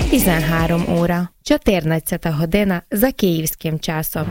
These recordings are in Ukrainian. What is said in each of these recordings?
13 óra. 14 година за київським часом.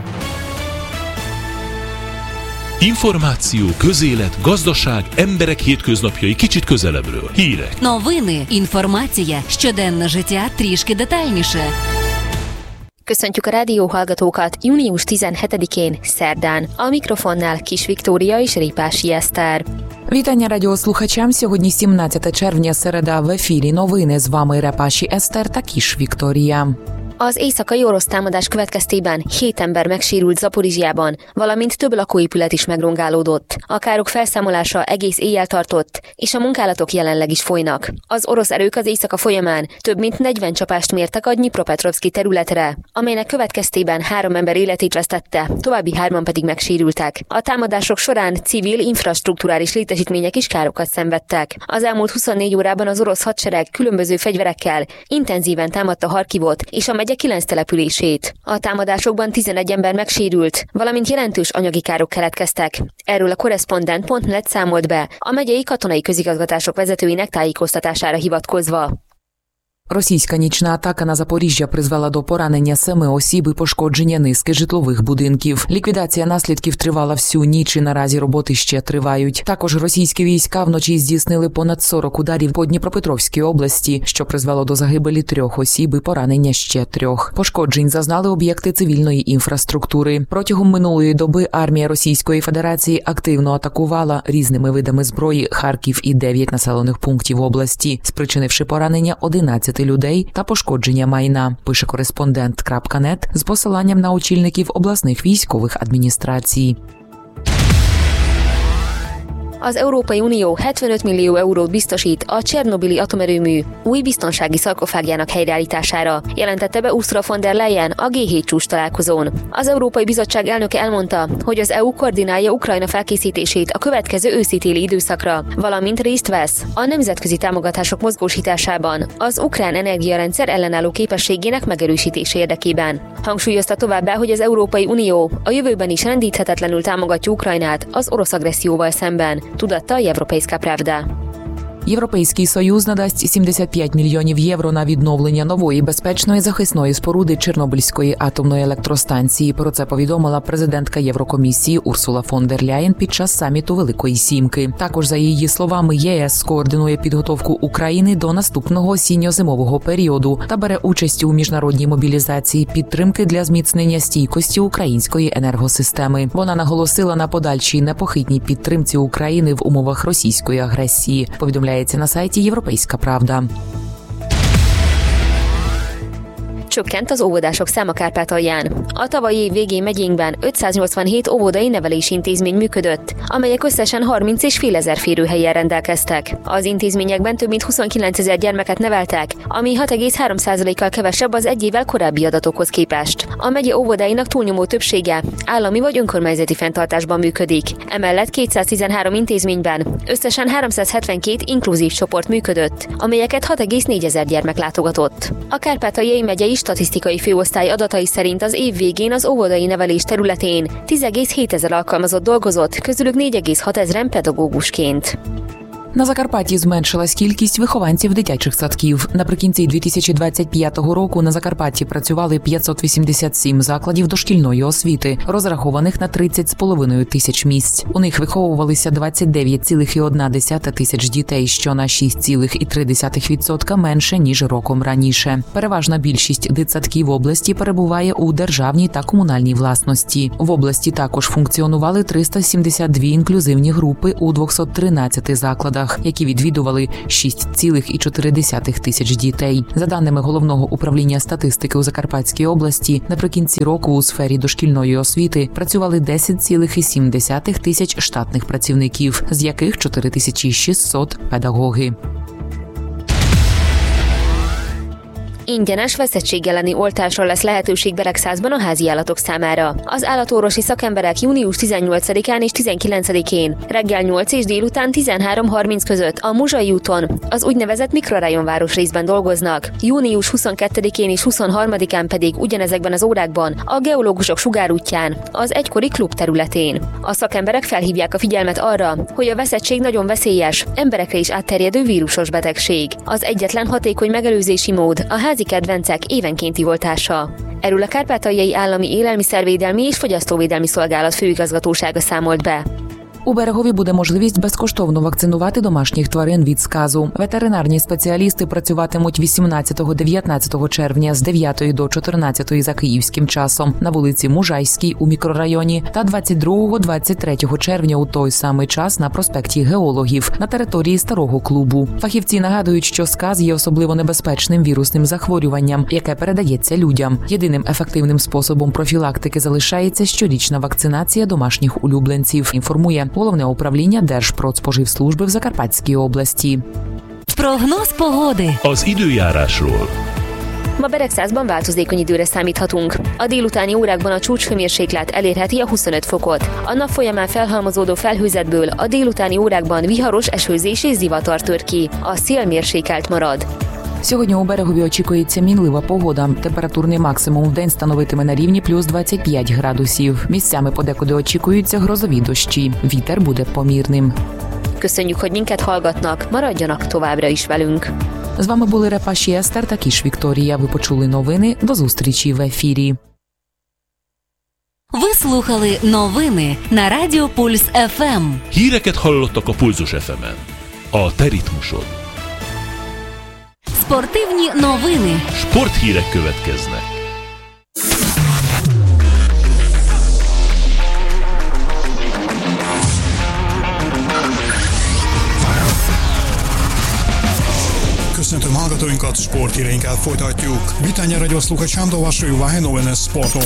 Információ, közélet, gazdaság, emberek hétköznapjai kicsit közelebbről. Hírek. Новини, інформація, щоденне життя трішки детальніше. Köszöntjük a rádióhallgatókat június 17-én, szerdán. A mikrofonnál Kis Viktória és Ripási Eszter. Вітання радіослухачам. Сьогодні 17 червня, середа, в ефірі новини. З вами Репаші Eszter та Kis Viktória. Az éjszakai orosz támadás következtében 7 ember megsérült Zaporizsjában, valamint több lakóépület is megrongálódott. A károk felszámolása egész éjjel tartott, és a munkálatok jelenleg is folynak. Az orosz erők az éjszaka folyamán több mint 40 csapást mértek a Dnyipropetrovszki területre, amelynek következtében 3 ember életét vesztette, további 3-an pedig megsérültek. A támadások során civil, infrastrukturális létesítmények is károkat szenvedtek. Az elmúlt 24 órában az orosz hadsereg különböző fegyverekkel intenzíven támadta Harkivot és a megye 9 települését. A támadásokban 11 ember megsérült, valamint jelentős anyagi károk keletkeztek. Erről a Korrespondent.net számolt be, a megyei katonai közigazgatások vezetőinek tájékoztatására hivatkozva. Російська нічна атака на Запоріжжя призвела до поранення 7 осіб і пошкодження низки житлових будинків. Ліквідація наслідків тривала всю ніч і наразі роботи ще тривають. Також російські війська вночі здійснили понад 40 ударів по Дніпропетровській області, що призвело до загибелі 3 осіб і поранення ще 3. Пошкоджень зазнали об'єкти цивільної інфраструктури. Протягом минулої доби армія Російської Федерації активно атакувала різними видами зброї Харків і 9 населених пунктів області, спричинивши поранення 11 людей та пошкодження майна, пише Кореспондент.нет з посиланням на очільників обласних військових адміністрацій. Az Európai Unió 75 millió eurót biztosít a Csernobili atomerőmű új biztonsági szarkofágjának helyreállítására, jelentette be Ursula von der Leyen a G7 csúcs találkozón. Az Európai Bizottság elnöke elmondta, hogy az EU koordinálja Ukrajna felkészítését a következő őszi-téli időszakra, valamint részt vesz a nemzetközi támogatások mozgósításában az ukrán energiarendszer ellenálló képességének megerősítése érdekében. Hangsúlyozta továbbá, hogy az Európai Unió a jövőben is rendíthetetlenül támogatja Ukrajnát az orosz agresszióval szemben, tudatta Європейська правда. Європейський Союз надасть 75 мільйонів євро на відновлення нової безпечної захисної споруди Чорнобильської атомної електростанції. Про це повідомила президентка Єврокомісії Урсула фон дер Ляєн під час саміту Великої Сімки. Також, за її словами, ЄС скоординує підготовку України до наступного осінньо-зимового періоду та бере участь у міжнародній мобілізації підтримки для зміцнення стійкості української енергосистеми. Вона наголосила на подальшій непохитній підтримці України в умовах російської агресії, повідомляє на сайті Європейська правда. Csökkent az óvodások száma Kárpátalján. A tavalyi év végén megyénkben 587 óvodai nevelési intézmény működött, amelyek összesen 30,5 ezer férőhelyen rendelkeztek. Az intézményekben több mint 29 ezer gyermeket neveltek, ami 6,3%-kal kevesebb az egy évvel korábbi adatokhoz képest. A megye óvodáinak túlnyomó többsége állami vagy önkormányzati fenntartásban működik. Emellett 213 intézményben összesen 372 inkluzív csoport működött, amelyeket 6,4 ezer gyermek látogatott. A Kárpátaljai megyei statisztikai főosztály adatai szerint az év végén az óvodai nevelés területén 10,7 ezer alkalmazott dolgozott, közülük 4,6 ezeren pedagógusként. На Закарпатті зменшилась кількість вихованців дитячих садків. Наприкінці 2025 року на Закарпатті працювали 587 закладів дошкільної освіти, розрахованих на 30,5 тисяч місць. У них виховувалися 29,1 тисяч дітей, що на 6,3% менше, ніж роком раніше. Переважна більшість дитсадків області перебуває у державній та комунальній власності. В області також функціонували 372 інклюзивні групи у 213 закладах, які відвідували 6,4 тисяч дітей. За даними Головного управління статистики у Закарпатській області, наприкінці року у сфері дошкільної освіти працювали 10,7 тисяч штатних працівників, з яких 4600 – педагоги. Ingyenes veszettség elleni oltásra lesz lehetőség Beregszázban a háziállatok számára. Az állatorvosi szakemberek június 18-án és 19-én reggel 8 és délután 13:30 között a Muzsai úton, az úgynevezett mikrorajon városrészben dolgoznak. Június 22-én és 23-án pedig ugyanezekben az órákban a geológusok sugárútján, az egykori klub területén. A szakemberek felhívják a figyelmet arra, hogy a veszettség nagyon veszélyes, emberekre is átterjedő vírusos betegség. Az egyetlen hatékony megelőzési mód a házi kedvencek évenkénti oltása. Erről a Kárpátaljai Állami Élelmiszervédelmi és Fogyasztóvédelmi Szolgálat főigazgatósága számolt be. У Берегові буде можливість безкоштовно вакцинувати домашніх тварин від сказу. Ветеринарні спеціалісти працюватимуть 18-19 червня з 9 до 14 за київським часом на вулиці Мужайській у мікрорайоні та 22-23 червня у той самий час на проспекті Геологів на території Старого клубу. Фахівці нагадують, що сказ є особливо небезпечним вірусним захворюванням, яке передається людям. Єдиним ефективним способом профілактики залишається щорічна вакцинація домашніх улюбленців, інформує Головне управління Держпродспоживслужби в Закарпатській області. Прогноз pogody. Az időjárásról. Ma Beregszászban változékony időre számíthatunk. A délutáni órákban a csúcshőmérséklet elérheti a 25 fokot. A nap folyamán felhalmozódó felhőzetből a délutáni órákban viharos esőzés és zivatar tör ki. A szél mérsékelt marad. Сьогодні у Берегові очікується мінлива погода. Температурний максимум в день становитиме на рівні плюс 25 градусів. Місцями подекуди очікуються грозові дощі. Вітер буде помірним. Köszönjük, hogy minket hallgatnak, maradjanak továbbra is velünk. З вами були Репаші Естер та Кіш Вікторія. Ви почули новини. До зустрічі в ефірі. Ви слухали новини на Радіо Пульс ФМ. Híreket hallottak a Pulzus FM-en. A te ritmusod. Спортивні новини. Sporthírek következnek. Köszöntöm hallgatóinkat, sporthíreinkkel folytatjuk. Witania radio słuchaczom do waszej uwagi nowe sportu.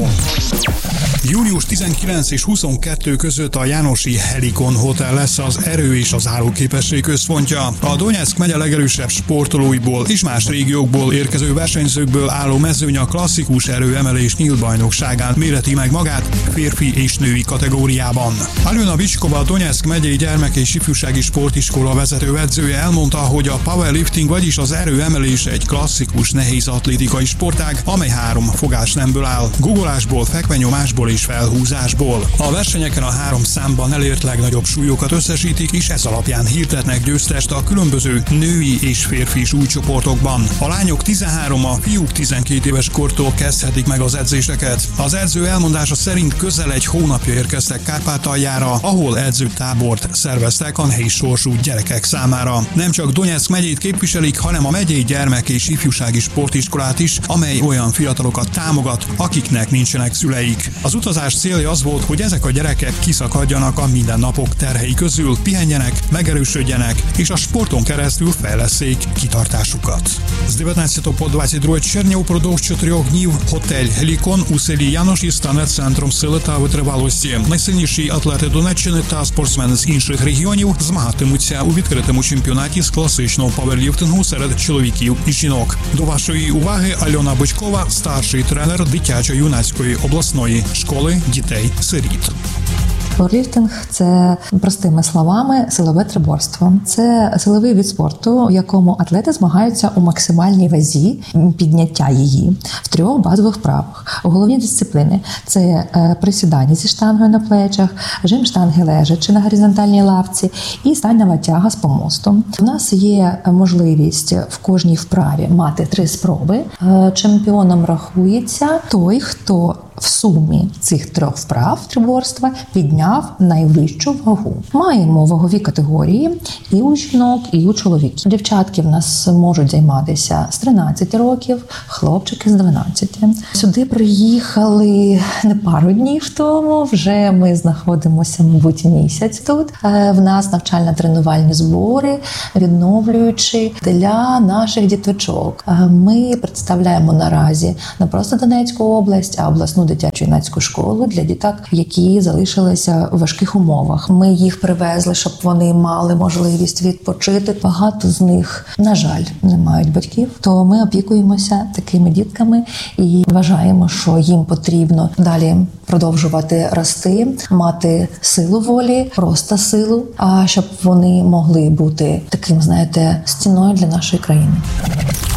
Június 19 és 22 között a Jánosi Helikon Hotel lesz az erő és az állóképesség központja. A Donyeck megye legerősebb sportolóiból és más régiókból érkező versenyzőkből álló mezőny a klasszikus erőemelés nyílt bajnokságán méreti meg magát férfi és női kategóriában. Aljona Bicskova, a Donyeck megyei gyermek- és ifjúsági sportiskola vezetőedzője elmondta, hogy a powerlifting, vagyis az erőemelés egy klasszikus nehéz atlétikai sportág, amely 3 fogásnemből áll: guggolásból, fekvenyomásból és felhúzásból. A versenyeken a 3 számban elért legnagyobb súlyokat összesítik, és ez alapján hirdetnek győztest a különböző női és férfi súlycsoportokban. A lányok 13, a fiúk 12 éves kortól kezdhetik meg az edzéseket. Az edző elmondása szerint közel egy hónapja érkeztek Kárpátaljára, ahol edzőtábort szerveztek a nehéz sorsú gyerekek számára. Nem csak Donyeck megyét képviselik, hanem a megyei gyermek- és ifjúsági sportiskolát is, amely olyan fiatalokat támogat, akiknek nincsenek szüleik. Az utazás célja az volt, hogy ezek a gyerekek kiszakadjanak a mindennapok terhei közül, pihenjenek, megerősödjenek, és a sporton keresztül fejlesszék kitartásukat. Z 19 po 22 червня упродовж 4 днів готель Helikon у селі Яноші стане центром сили та витривалості. Найсильніші атлети Донеччини та спортсмени з інших регіонів змагатимуться у відкритому чемпіонаті з класичного паверліфтингу серед чоловіків і жінок. До вашої уваги Альона Бичкова, старший тренер дитячо-юнацької обласної школи дітей-сиріт. Пауерліфтинг – це, простими словами, силове триборство. Це силовий від спорту, в якому атлети змагаються у максимальній вазі, підняття її в 3 базових вправах. Головні дисципліни – це присідання зі штангою на плечах, жим штанги лежачи на горизонтальній лавці і стальнова тяга з помостом. У нас є можливість в кожній вправі мати 3 спроби. Чемпіоном рахується той, хто в сумі цих 3 вправ триборства підняв найвищу вагу. Маємо вагові категорії і у жінок, і у чоловіків. Дівчатки в нас можуть займатися з 13 років, хлопчики з 12. Сюди приїхали не пару днів тому, вже ми знаходимося, мабуть, місяць тут. В нас навчально-тренувальні збори, відновлюючи для наших діточок. Ми представляємо наразі не просто Донецьку область, а обласну дитячо-юнацьку школу для діток, які залишилися у важких умовах. Ми їх привезли, щоб вони мали можливість відпочити. Багато з них, на жаль, не мають батьків, то ми опікуємося такими дітками і вважаємо, що їм потрібно далі продовжувати рости, мати силу волі, просто силу, а щоб вони могли бути таким, знаєте, стіною для нашої країни.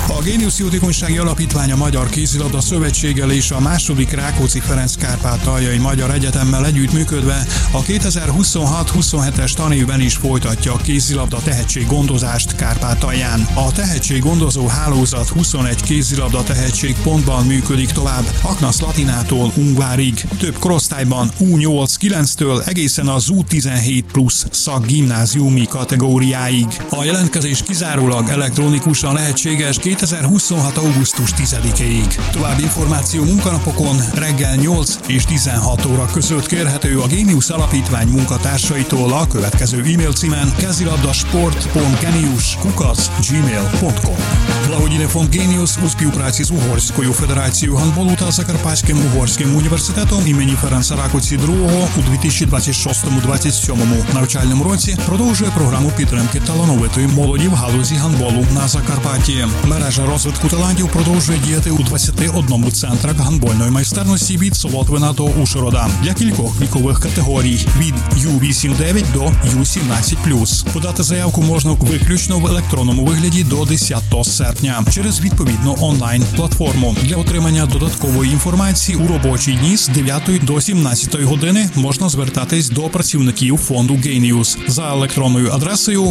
A Géniusz Jótékonysági Alapítvány a Magyar Kézilabda Szövetséggel és a második Rákóczi Ferenc Kárpátaljai Magyar Egyetemmel együttműködve a 2026-27-es tanévben is folytatja a kézilabda tehetséggondozást Kárpátalján. A tehetséggondozó hálózat 21 kézilabda tehetségpontban működik tovább, Aknasz Latinától Ungvárig. Több korosztályban U8-9-től egészen az U17 plusz szakgimnáziumi kategóriáig. A jelentkezés kizárólag elektronikusan lehetséges 2026. augusztus 10-ig. További információ munkanapokon reggel 8 és 16 óra között kérhető a Géniusz Alapítvány munkatársaitól a következő e-mail címen kazilabdasport.genius@gmail.com. Благодійний фонд «Геніус» у співпраці з Угорською федерацією гандболу та Закарпатським угорським університетом імені Ференца Ракоці II у 2026-27 навчальному році продовжує програму підтримки талановитої молоді в галузі гандболу на Закарпатті. Мережа розвитку талантів продовжує діяти у 21 центрах гандбольної майстерності від Солотвина до Ужгорода для кількох вікових категорій від U8-9 до U17+. Подати заявку можна виключно в електронному вигляді до 10 серпня через відповідну онлайн-платформу. Для отримання додаткової інформації у робочі дні з 9 до 17 години можна звертатись до працівників фонду «Геніус» за електронною адресою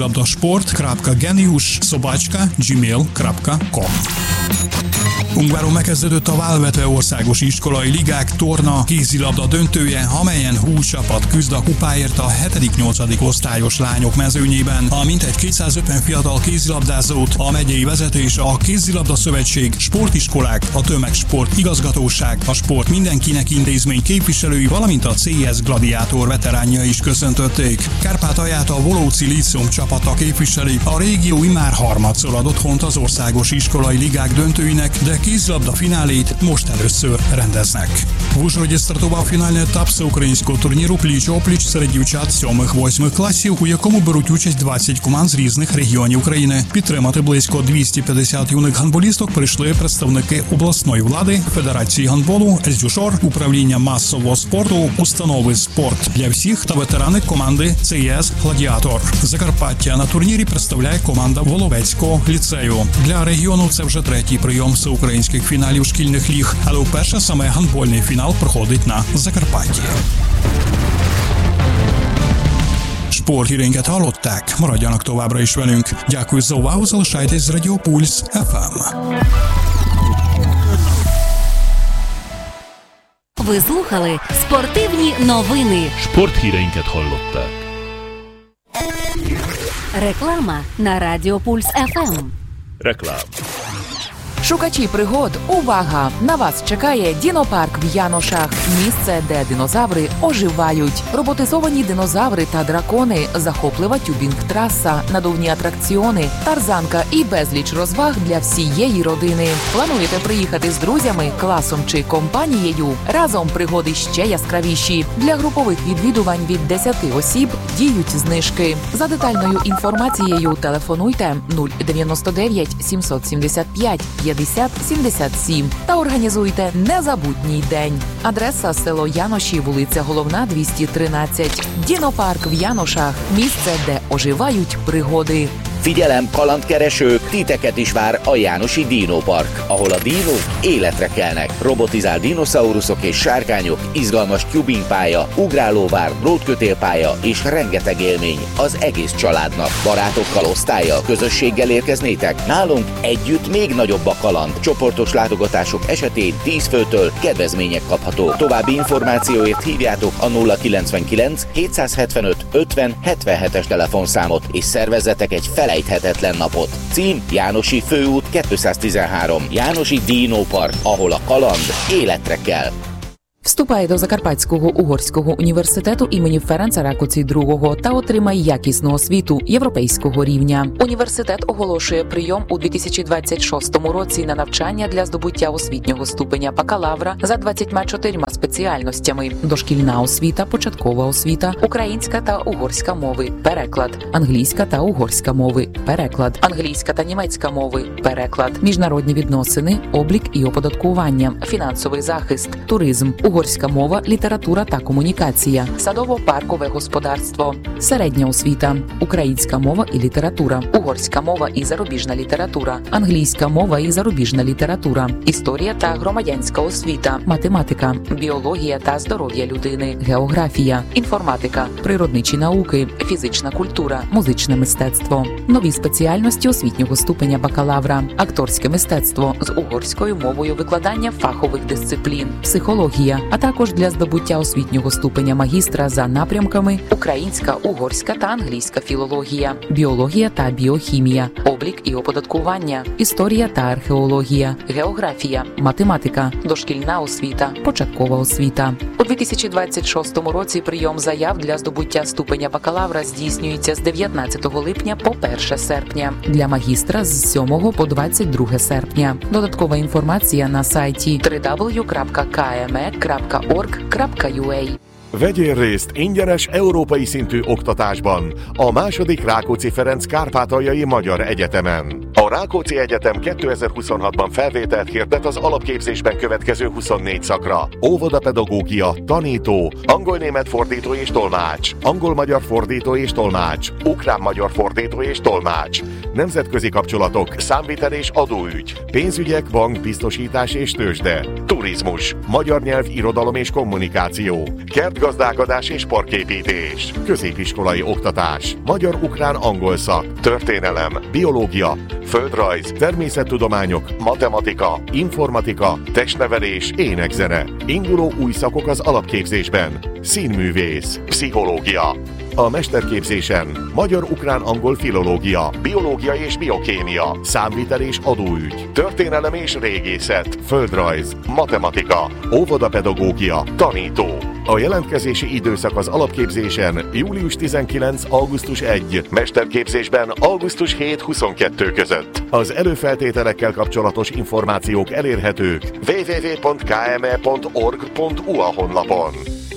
kazilabdasport.genius@gmail.com. Ungváron megkezdődött a válvetve országos iskolai ligák torna kézilabda döntője, amelyen 20 csapat küzd a kupáért a 7.-8. osztályos lányok mezőnyében. A mintegy 250 fiatal kézilabdázót a megyei vezetés, a Kézilabda Szövetség, sportiskolák, a Tömegsport Igazgatóság, a Sport Mindenkinek intézmény képviselői, valamint a CIS Gladiátor veteránja is köszöntötték. Kárpátalját a Volóci Líceum csapata képviseli. A régió immár harmadszor ad otthont az országos iskolai ligák döntőinek, de kézilabda finálét most először rendeznek. В Ужгороді стартував фінальний етап всеукраїнського турніру «Пліч-опліч» серед дівчат 7-8 класів, у якому беруть участь 20 команд з різних регіонів України. Підтримати близько 250 юних гандболісток прийшли представники обласної влади, Федерації гандболу, СДЮШОР, управління масового спорту, установи «Спорт для всіх» та ветерани команди ЦІС «Гладіатор». Закарпаття на турнірі представляє команда Воловецького ліцею. Для регіону це вже третій прийом всеукраїнських фіналів шкільних ліг, але вперше саме гандбольний фінал проходить на Закарпатті. Sporthírénket hallották, maradjanak továbbra is velünk. Дякую за увагу, залишайтесь з Радіо Пульс ФМ. Ви слухали спортивні новини. Sporthíreinket hallották. Реклама на Радіо Пульс ФМ. Reklám. Шукачі пригод, увага! На вас чекає дінопарк в Яношах. Місце, де динозаври оживають. Роботизовані динозаври та дракони, захоплива тюбінг-траса, надувні атракціони, тарзанка і безліч розваг для всієї родини. Плануєте приїхати з друзями, класом чи компанією? Разом пригоди ще яскравіші. Для групових відвідувань від 10 осіб діють знижки. За детальною інформацією телефонуйте 099 775 50-77 та організуйте незабутній день. Adresa село Яноші, вулиця Головна, 213. Дінопарк в Яношах. Місце, де оживають пригоди. Figyelem, kalandkeresők, titeket is vár a Jánosi Dinopark, ahol a dinók életre kelnek. Robotizált dinoszauruszok és sárkányok, izgalmas tubingpálya, ugrálóvár, drótkötélpálya és rengeteg élmény az egész családnak. Barátokkal, osztállyal, közösséggel érkeznétek? Nálunk együtt még nagyobb a kaland. Csoportos látogatások esetén 10 főtől kedvezmények kaphatók. További információért hívjátok a 099 775 50 77-es telefonszámot és szervezzetek egy felejthetetlen napot. Cím Jánosi Főút 213. Jánosi Dinopark, ahol a kaland életre kell. Вступай до Закарпатського угорського університету імені Ференца Ракоці II та отримай якісну освіту європейського рівня. Університет оголошує прийом у 2026 році на навчання для здобуття освітнього ступеня бакалавра за 24 спеціальностями: дошкільна освіта, початкова освіта, українська та угорська мови, переклад, англійська та угорська мови, переклад, англійська та німецька мови, переклад, міжнародні відносини, облік і оподаткування, фінансовий захист, туризм, угорська мова, література та комунікація, садово-паркове господарство, середня освіта, українська мова і література, угорська мова і зарубіжна література, англійська мова і зарубіжна література, історія та громадянська освіта, математика, біологія та здоров'я людини, географія, інформатика, природничі науки, фізична культура, музичне мистецтво. Нові спеціальності освітнього ступеня бакалавра, акторське мистецтво з угорською мовою, викладання фахових дисциплін, психологія, а також для здобуття освітнього ступеня магістра за напрямками українська, угорська та англійська філологія, біологія та біохімія, облік і оподаткування, історія та археологія, географія, математика, дошкільна освіта, початкова освіта. У 2026 році прийом заяв для здобуття ступеня бакалавра здійснюється з 19 липня по 1 серпня, для магістра з 7 по 22 серпня. Додаткова інформація на сайті www.kme.org.ua. Vegyél részt ingyenes európai szintű oktatásban a II. Rákóczi Ferenc Kárpátaljai Magyar Egyetemen. A Rákóczi Egyetem 2026-ban felvételt hirdet az alapképzésben következő 24 szakra. Óvodapedagógia, tanító, angol-német fordító és tolmács, angol-magyar fordító és tolmács, ukrán-magyar fordító és tolmács, nemzetközi kapcsolatok, számvitel és adóügy, pénzügyek, bank, biztosítás és tőzsde, turizmus, magyar nyelv, irodalom és kommunikáció, kertgazdálkodás és parképítés, középiskolai oktatás, magyar-ukrán-angol szak, történelem, biológia, földrajz, természettudományok, matematika, informatika, testnevelés, énekzene. Induló új szakok az alapképzésben. Színművész, pszichológia. A mesterképzésen magyar-ukrán-angol filológia, biológia és biokémia, számvitel és adóügy, történelem és régészet, földrajz, matematika, óvodapedagógia, tanító. A jelentkezési időszak az alapképzésen július 19. augusztus 1, mesterképzésben augusztus 7-22 között. Az előfeltételekkel kapcsolatos információk elérhetők www.kme.org.ua honlapon.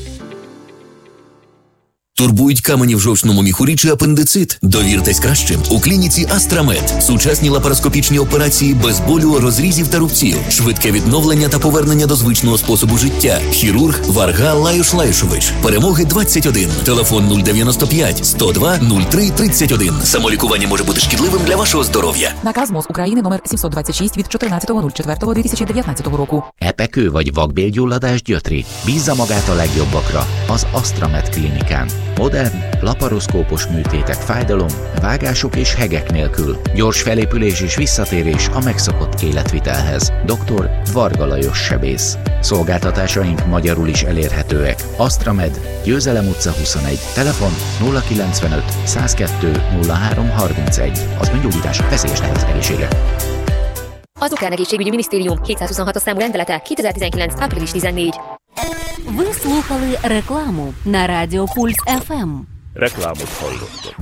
Турбують камені в жовчному міхурі чи апендицит? Довіртесь кращим. У клініці Астрамед. Сучасні лапароскопічні операції без болю, розрізів та рубців. Швидке відновлення та повернення до звичного способу життя. Хірург Варга Лаюш Лаюшович. Перемоги 21. Телефон 095 102 03 31. Самолікування може бути шкідливим для вашого здоров'я. Наказ МОЗ України номер 726 від 14.04.2019 року. Epekő vagy vakbélgyulladás gyötri? Bízza magát a legjobbakra, az Astramed klinikán. Modern, laparoszkópos műtétek fájdalom, vágások és hegek nélkül. Gyors felépülés és visszatérés a megszokott életvitelhez. Dr. Varga Lajos sebész. Szolgáltatásaink magyarul is elérhetőek. Astramed, Győzelem utca 21, telefon 095 102 03 31. Az öngyógyítás veszélyes lehet az egészségre. Az Ukrán Egészségügyi Minisztérium 726-os számú rendelete 2019. április 14. Ви слухали рекламу на Радіо Пульс ФМ. Reklámot hallottak.